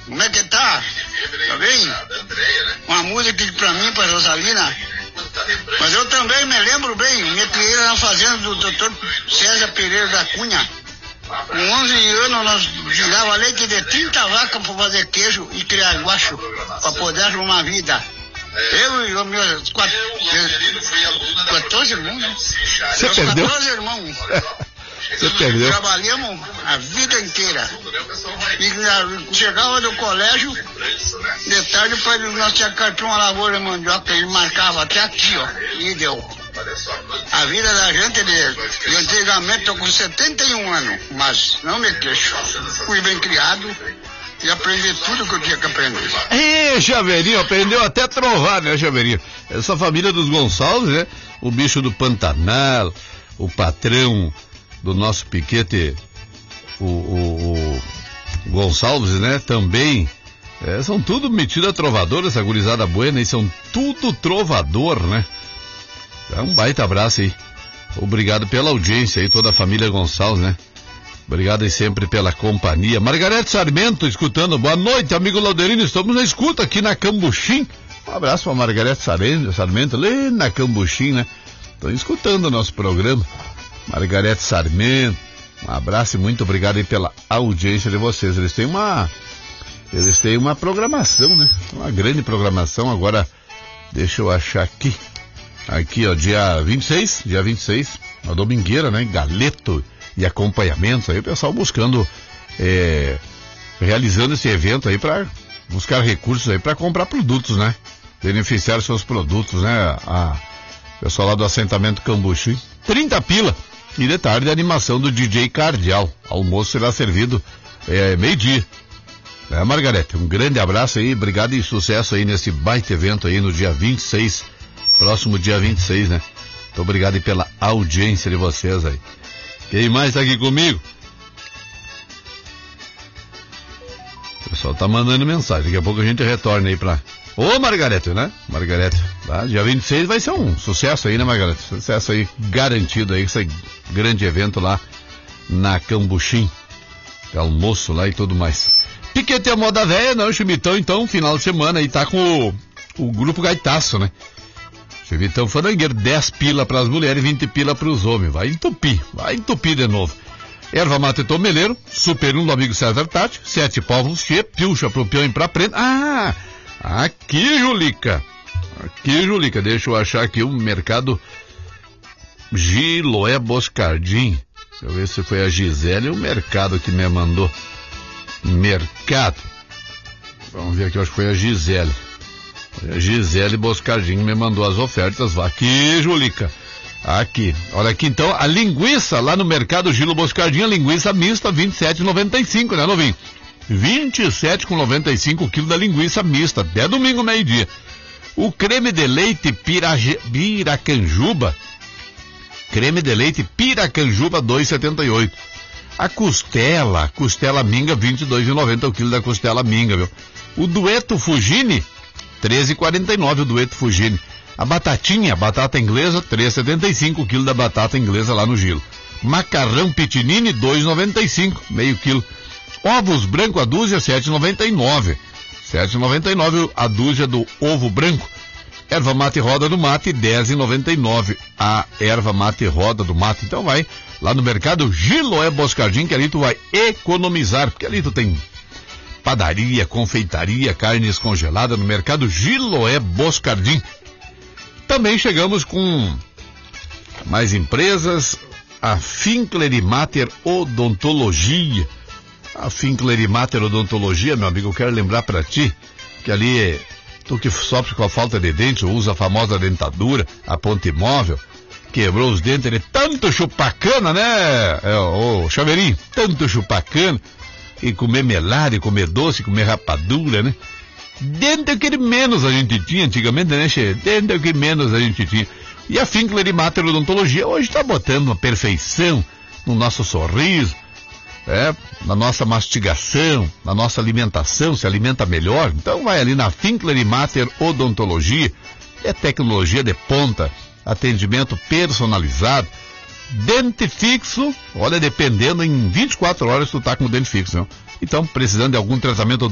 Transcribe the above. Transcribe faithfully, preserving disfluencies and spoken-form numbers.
Como é que tá? Tá bem? Uma música aqui pra mim, pra Rosalina. Mas eu também me lembro bem, minha primeira na fazenda do doutor César Pereira da Cunha. Com onze anos nós girava leite de trinta vacas para fazer queijo e criar guacho, para poder arrumar vida. Eu e os meus quatro, quatorze irmãos, né? Você meus perdeu? quatorze irmãos. Você perdeu? Trabalhamos a vida inteira. E chegava do colégio, de tarde, para nós tinha cartão a lavoura de mandioca, ele marcava até aqui, ó, e deu. A vida da gente, de, de antigamente, estou com setenta e um anos, mas não me queixo. Fui bem criado e aprendi tudo que eu tinha que aprender. Ê, Chaveirinho, aprendeu até a trovar, né, Chaveirinho? Essa família dos Gonçalves, né? O bicho do Pantanal, o patrão do nosso piquete, o, o, o Gonçalves, né? Também, é, são tudo metido a trovador, essa gurizada buena, e são tudo trovador, né? É um baita abraço aí. Obrigado pela audiência aí, toda a família Gonçalves, né? Obrigado aí sempre pela companhia. Margarete Sarmento escutando. Boa noite, amigo Lauderino. Estamos na escuta aqui na Cambuchim. Um abraço pra Margarete Sarmento, ali na Cambuchim, né? Estão escutando o nosso programa. Margarete Sarmento, um abraço e muito obrigado aí pela audiência de vocês. Eles têm uma, eles têm uma programação, né? Uma grande programação. Agora, deixa eu achar aqui. Aqui, ó, dia vinte e seis, dia vinte e seis, uma domingueira, né? Galeto e acompanhamento aí, o pessoal buscando, é, realizando esse evento aí para buscar recursos aí para comprar produtos, né? Beneficiar seus produtos, né? A pessoal lá do assentamento Cambuchim, trinta pila. E de tarde a animação do D J Cardial. Almoço será servido é, meio-dia. É, Margarete, um grande abraço aí, obrigado e sucesso aí nesse baita evento aí no dia vinte e seis, próximo dia vinte e seis, né? Muito obrigado aí pela audiência de vocês aí. Quem mais tá aqui comigo? O pessoal tá mandando mensagem, daqui a pouco a gente retorna aí pra... Ô, Margarete, né? Margarete, tá? Dia vinte e seis vai ser um sucesso aí, né, Margarete? Sucesso aí garantido aí, esse grande evento lá na Cambuchim. Almoço lá e tudo mais. Piquete é moda velha, não, Chimitão, então, final de semana aí tá com o, o grupo Gaitaço, né? Chimitão Fanangueiro, dez pila pras mulheres e vinte pila pros homens. Vai entupir, vai entupir de novo. Erva mate tomeleiro, super um do amigo César Tati, sete povos che, pilcha pro peão e pra prenda. Ah! Aqui, Julica. Aqui, Julica. Deixa eu achar aqui o mercado Giloé Boscardim. Deixa eu ver se foi a Gisele ou o mercado que me mandou. Mercado. Vamos ver aqui, eu acho que foi a Gisele. A Gisele Boscardim me mandou as ofertas. Aqui, Julica. Aqui. Olha aqui, então, a linguiça lá no mercado Gilo Boscardim, a linguiça mista, vinte e sete reais e noventa e cinco, né, novinho? vinte e sete reais e noventa e cinco o quilo da linguiça mista, até domingo meio-dia. O creme de leite Pirage... Piracanjuba, creme de leite Piracanjuba, dois reais e setenta e oito. A costela, costela minga, vinte e dois reais e noventa o quilo da costela minga, viu? O dueto Fugini, treze reais e quarenta e nove o dueto Fugini. A batatinha, batata inglesa, três reais e setenta e cinco o quilo da batata inglesa lá no Gilo. Macarrão Pitinini, dois reais e noventa e cinco, meio quilo. Ovos branco a dúzia, sete reais e noventa e nove. sete reais e noventa e nove a dúzia do ovo branco. Erva mate roda do mate, dez reais e noventa e nove a erva mate roda do mate. Então vai lá no mercado Giloé Boscardim, que ali tu vai economizar, porque ali tu tem padaria, confeitaria, carnes congeladas no mercado Giloé Boscardim. Também chegamos com mais empresas, a Finkler e Mater Odontologia. A Finkler e Mater Odontologia, meu amigo, eu quero lembrar pra ti que ali, tu que sofre com a falta de dente, usa a famosa dentadura, a ponte móvel, quebrou os dentes de tanto chupacana, né, é, ô Chaveirinho, tanto chupacana, e comer melado, e comer doce, e comer rapadura, né? Dente é o que menos a gente tinha antigamente, né, che? Dente é o que menos a gente tinha. E a Finkler e Mater Odontologia hoje tá botando uma perfeição no nosso sorriso, é, na nossa mastigação, na nossa alimentação, se alimenta melhor. Então vai ali na Finkler e Mater Odontologia, é tecnologia de ponta, atendimento personalizado, dente fixo, olha, dependendo, em vinte e quatro horas tu tá com o dente fixo, não? Então, precisando de algum tratamento